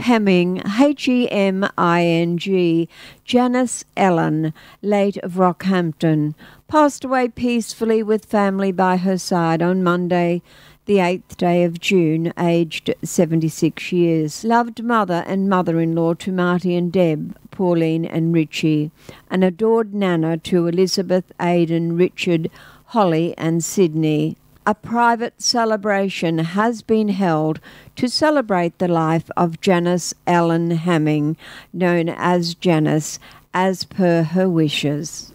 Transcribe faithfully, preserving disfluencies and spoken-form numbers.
Heming, H E M I N G, Janice Ellen, late of Rockhampton, passed away peacefully with family by her side on Monday, the eighth day of June, aged seventy-six years. Loved mother and mother-in-law to Marty and Deb, Pauline and Richie, an adored nana to Elizabeth, Aidan, Richard, Holly and Sydney. A private celebration has been held to celebrate the life of Janice Ellen Heming, known as Janice, as per her wishes.